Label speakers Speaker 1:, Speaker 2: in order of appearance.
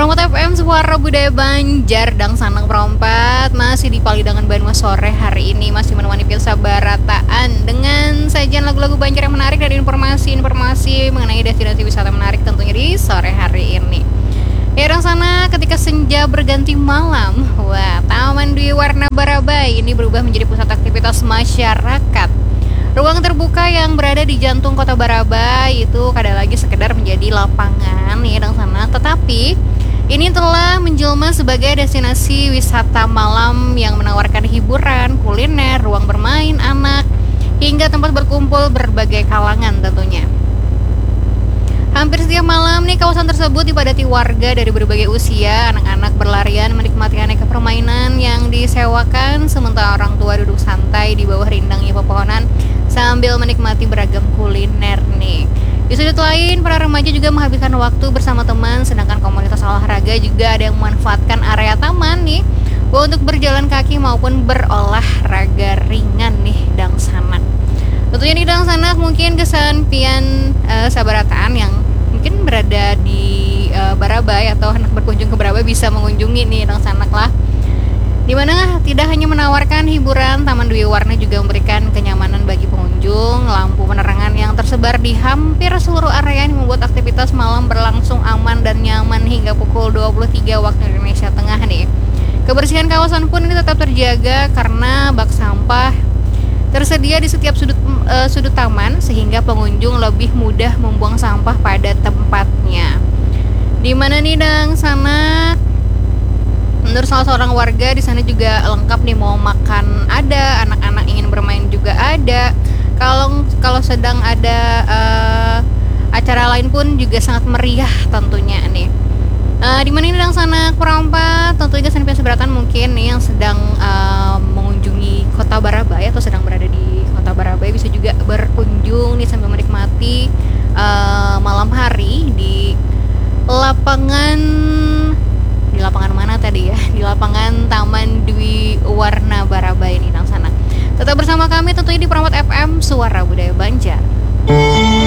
Speaker 1: Promote FM Suara Budaya Banjar Dang Sanang Perompat masih di Palidangan Banua sore hari ini masih menemani Pilsa Barataan dengan sajian lagu-lagu Banjar yang menarik dan informasi-informasi mengenai destinasi wisata menarik tentunya di sore hari ini. Ya Dang Sana, ketika senja berganti malam, wah, Taman Dwi Warna Barabai ini berubah menjadi pusat aktivitas masyarakat. Ruang terbuka yang berada di jantung kota Barabai itu kada lagi sekedar menjadi lapangan ya Dang Sana, tetapi ini telah menjelma sebagai destinasi wisata malam yang menawarkan hiburan, kuliner, ruang bermain anak, hingga tempat berkumpul berbagai kalangan tentunya. Hampir setiap malam nih kawasan tersebut dipadati warga dari berbagai usia. Anak-anak berlarian menikmati aneka permainan yang disewakan, sementara orang tua duduk santai di bawah rindangnya pepohonan sambil menikmati beragam kuliner nih. Di sudut lain, para remaja juga menghabiskan waktu bersama teman, sedangkan komunitas olahraga juga ada yang memanfaatkan area taman nih untuk berjalan kaki maupun berolahraga ringan nih Dang Sanak. Tentunya di Dang Sanak mungkin kesampian Sabarataan yang mungkin berada di Barabai atau hendak berkunjung ke Barabai bisa mengunjungi nih Dang Sanak lah. Dimana tidak hanya menawarkan hiburan, Taman Dwi Warna juga memberikan kenyamanan bagi pengunjung. Lampu penerangan yang tersebar di hampir seluruh area ini membuat aktivitas malam berlangsung aman dan nyaman hingga pukul 23 waktu Indonesia Tengah nih. Kebersihan kawasan pun ini tetap terjaga karena bak sampah tersedia di setiap sudut taman sehingga pengunjung lebih mudah membuang sampah pada tempatnya. Dimana nih Dang Sanak, menurut salah seorang warga di sana juga lengkap nih, mau makan ada, anak-anak ingin bermain juga ada. Kalau sedang ada acara lain pun juga sangat meriah tentunya nih. Di mana ini Dang Sanak Perompat, tentunya Sanpian Seberatan mungkin nih yang sedang mengunjungi Kota Barabai atau sedang berada di Kota Barabai bisa juga berkunjung nih sambil menikmati malam hari di lapangan mana tadi ya? Di lapangan Taman Dwi Warna Barabai ini Dang Sanak. Tetap bersama kami tentunya di Promote FM Suara Budaya Banjar.